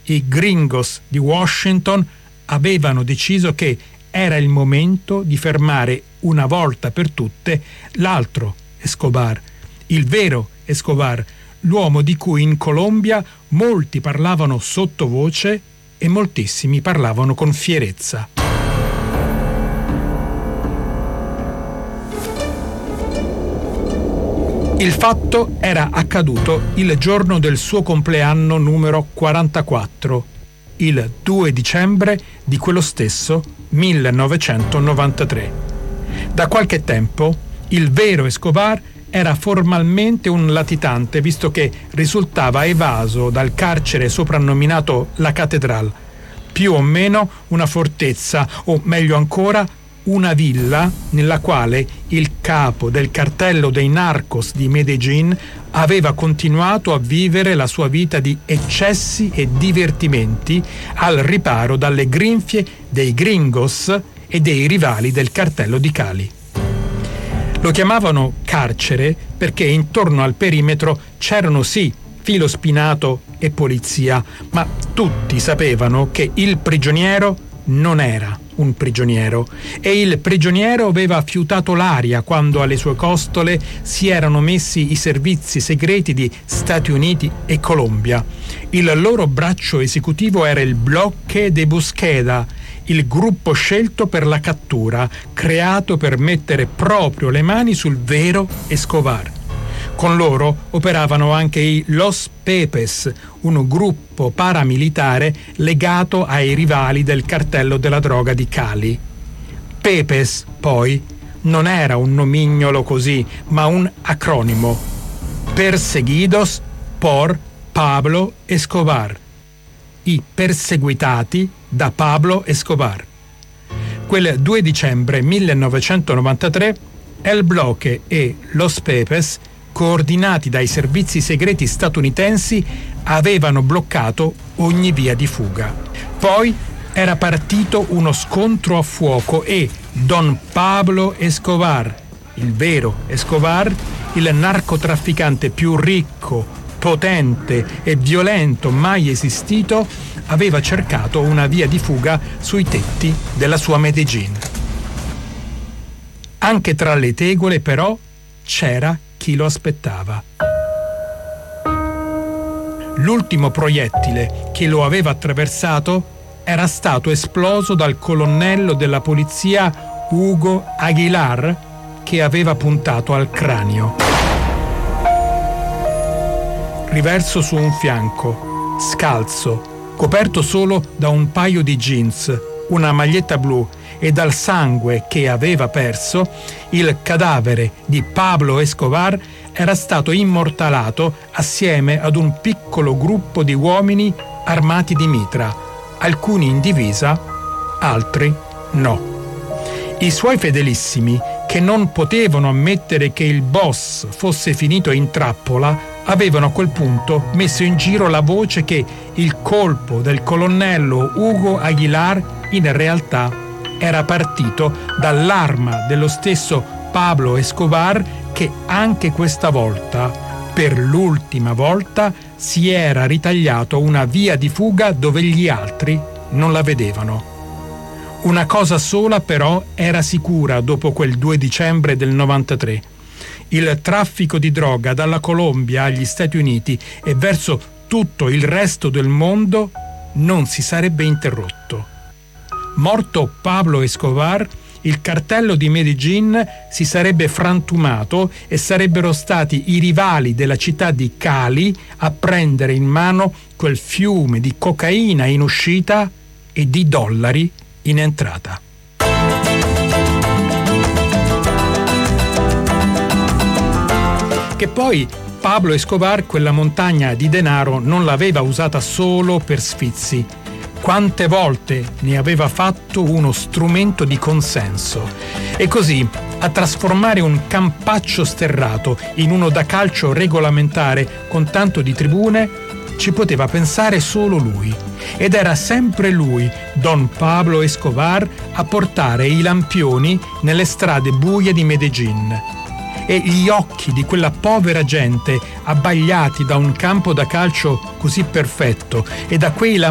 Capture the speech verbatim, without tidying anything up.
i gringos di Washington avevano deciso che era il momento di fermare una volta per tutte l'altro Escobar, il vero Escobar, l'uomo di cui in Colombia molti parlavano sottovoce e moltissimi parlavano con fierezza. Il fatto era accaduto il giorno del suo compleanno numero quarantaquattro, il due dicembre di quello stesso millenovecentonovantatré. Da qualche tempo il vero Escobar era formalmente un latitante, visto che risultava evaso dal carcere soprannominato La Catedral, più o meno una fortezza, o meglio ancora una villa nella quale il capo del cartello dei narcos di Medellín aveva continuato a vivere la sua vita di eccessi e divertimenti al riparo dalle grinfie dei gringos e dei rivali del cartello di Cali. Lo chiamavano carcere perché intorno al perimetro c'erano sì filo spinato e polizia, ma tutti sapevano che il prigioniero non era un prigioniero e il prigioniero aveva fiutato l'aria quando alle sue costole si erano messi i servizi segreti di Stati Uniti e Colombia. Il loro braccio esecutivo era il Bloque de Búsqueda, il gruppo scelto per la cattura, creato per mettere proprio le mani sul vero Escobar. Con loro operavano anche i Los Pepes, un gruppo paramilitare legato ai rivali del cartello della droga di Cali. Pepes, poi, non era un nomignolo così, ma un acronimo. Perseguidos por Pablo Escobar. I perseguitati da Pablo Escobar. Quel due dicembre millenovecentonovantatré, El Bloque e Los Pepes, coordinati dai servizi segreti statunitensi, avevano bloccato ogni via di fuga. Poi era partito uno scontro a fuoco e Don Pablo Escobar, il vero Escobar, il narcotrafficante più ricco, potente e violento mai esistito, aveva cercato una via di fuga sui tetti della sua Medellín. Anche tra le tegole, però, c'era chi lo aspettava. L'ultimo proiettile che lo aveva attraversato era stato esploso dal colonnello della polizia Hugo Aguilar, che aveva puntato al cranio. Riverso su un fianco, scalzo, coperto solo da un paio di jeans, una maglietta blu e dal sangue che aveva perso, il cadavere di Pablo Escobar era stato immortalato assieme ad un piccolo gruppo di uomini armati di mitra, alcuni in divisa, altri no. I suoi fedelissimi, che non potevano ammettere che il boss fosse finito in trappola, avevano a quel punto messo in giro la voce che il colpo del colonnello Hugo Aguilar in realtà era partito dall'arma dello stesso Pablo Escobar, che anche questa volta, per l'ultima volta, si era ritagliato una via di fuga dove gli altri non la vedevano. Una cosa sola però era sicura dopo quel due dicembre del novantatré. Il traffico di droga dalla Colombia agli Stati Uniti e verso tutto il resto del mondo non si sarebbe interrotto. Morto Pablo Escobar, il cartello di Medellín si sarebbe frantumato e sarebbero stati i rivali della città di Cali a prendere in mano quel fiume di cocaina in uscita e di dollari in entrata. Che poi Pablo Escobar quella montagna di denaro non l'aveva usata solo per sfizi. Quante volte ne aveva fatto uno strumento di consenso. E così, a trasformare un campaccio sterrato in uno da calcio regolamentare con tanto di tribune, ci poteva pensare solo lui. Ed era sempre lui, Don Pablo Escobar, a portare i lampioni nelle strade buie di Medellín. E gli occhi di quella povera gente, abbagliati da un campo da calcio così perfetto e da quei lampioni